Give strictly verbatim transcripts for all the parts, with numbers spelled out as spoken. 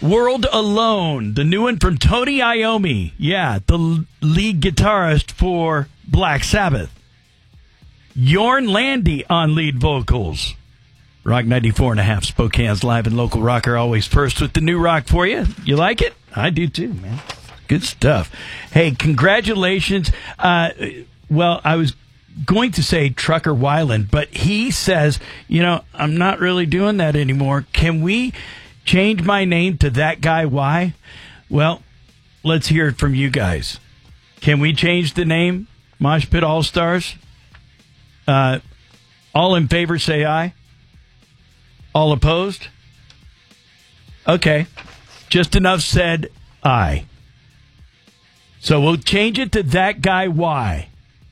World Alone, the new one from Tony Iommi. Yeah, the l- lead guitarist for Black Sabbath. Jorn Lande on lead vocals. Rock ninety-four and a half, Spokane's live and local rocker, always first with the new rock for you. You like it? I do too, man. Good stuff. Hey, congratulations. Uh, well, I was going to say Trucker Weiland, but he says, you know, I'm not really doing that anymore. Can we change my name to That Guy Why? Well, let's hear it from you guys. Can we change the name? Mosh Pit All Stars? Uh, all in favor, say aye. All opposed? Okay. Just enough said aye. So we'll change it to That Guy Why.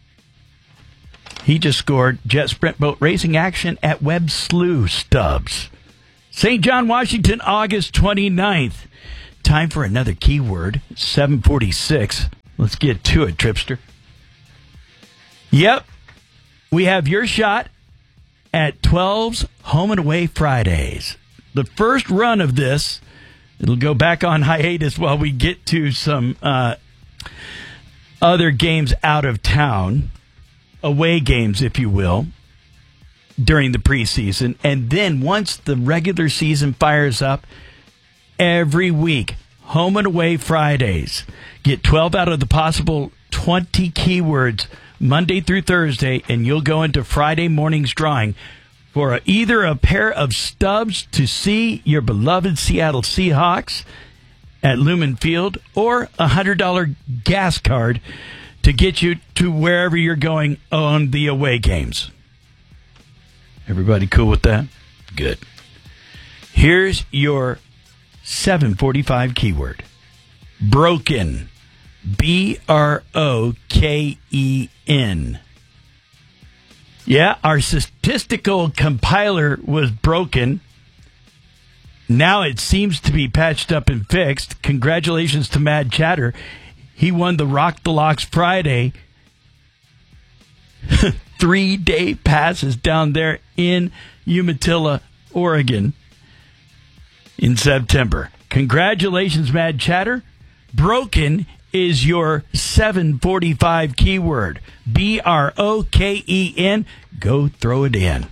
He just scored jet sprint boat racing action at Webb Slough Stubbs. Saint John, Washington, August twenty-ninth. Time for another keyword, seven forty-six. Let's get to it, Tripster. Yep. We have your shot at twelve's Home and Away Fridays. The first run of this, it'll go back on hiatus while we get to some uh, other games out of town, away games, if you will, during the preseason. And then once the regular season fires up, every week, Home and Away Fridays. Get twelve out of the possible twenty keywords Monday through Thursday, and you'll go into Friday morning's drawing for a, either a pair of stubs to see your beloved Seattle Seahawks at Lumen Field or a one hundred dollars gas card to get you to wherever you're going on the away games. Everybody cool with that? Good. Here's your seven forty-five keyword. Broken. B R O K E N. Yeah, our statistical compiler was broken. Now it seems to be patched up and fixed. Congratulations to Mad Chatter. He won the Rock the Locks Friday three-day passes down there in Umatilla, Oregon in September. Congratulations, Mad Chatter. Broken is your seven forty-five keyword. B R O K E N. Go throw it in.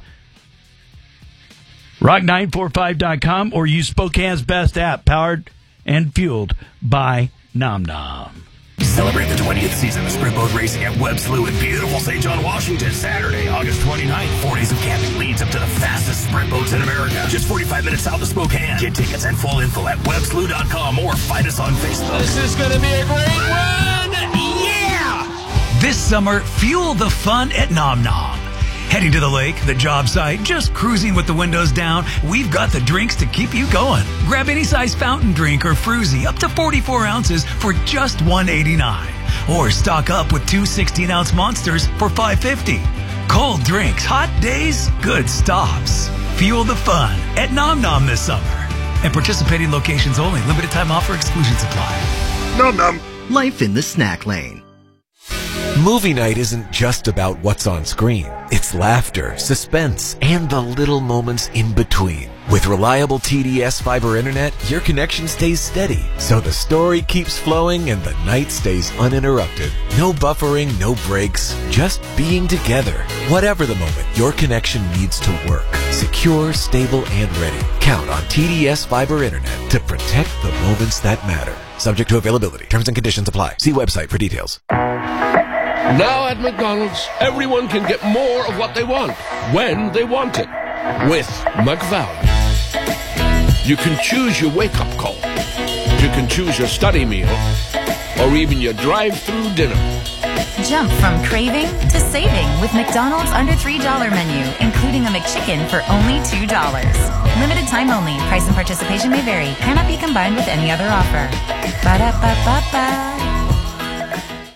rock nine forty-five dot com or use Spokane's best app, powered and fueled by Nom Nom. Celebrate the twentieth season of Sprint Boat Racing at Webb Slough in beautiful Saint John, Washington, Saturday, August twenty-ninth. Four days of camping leads up to the fastest sprint boats in America. Just forty-five minutes south of Spokane. Get tickets and full info at web slough dot com or find us on Facebook. This is going to be a great run! Yeah! This summer, fuel the fun at Nom Nom. Heading to the lake, the job site, just cruising with the windows down, we've got the drinks to keep you going. Grab any size fountain drink or fruzy up to forty-four ounces for just one eighty-nine. Or stock up with two sixteen-ounce monsters for five fifty. Cold drinks, hot days, good stops. Fuel the fun at Nom Nom this summer. And participating locations only. Limited time offer, exclusions apply. Nom Nom. Life in the snack lane. Movie night isn't just about what's on screen. It's laughter, suspense, and the little moments in between. With reliable T D S fiber internet, your connection stays steady, so the story keeps flowing and the night stays uninterrupted. No buffering, no breaks, just being together. Whatever the moment, your connection needs to work. Secure, stable, and ready. Count on T D S fiber internet to protect the moments that matter. Subject to availability. Terms and conditions apply. See website for details. Now at McDonald's, everyone can get more of what they want, when they want it, with McValue. You can choose your wake-up call. You can choose your study meal, or even your drive-through dinner. Jump from craving to saving with McDonald's under three dollar menu, including a McChicken for only two dollars. Limited time only. Price and participation may vary. Cannot be combined with any other offer. Ba-da-ba-ba-ba.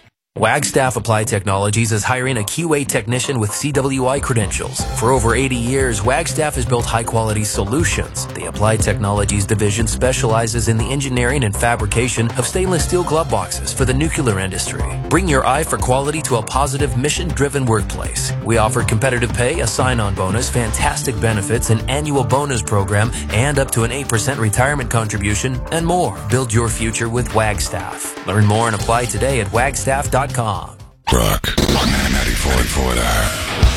Wagstaff Applied Technologies is hiring a Q A technician with C W I credentials. For over eighty years, Wagstaff has built high-quality solutions. The Applied Technologies division specializes in the engineering and fabrication of stainless steel glove boxes for the nuclear industry. Bring your eye for quality to a positive, mission-driven workplace. We offer competitive pay, a sign-on bonus, fantastic benefits, an annual bonus program, and up to an eight percent retirement contribution, and more. Build your future with Wagstaff. Learn more and apply today at wagstaff dot com. Rock ninety-four point four there.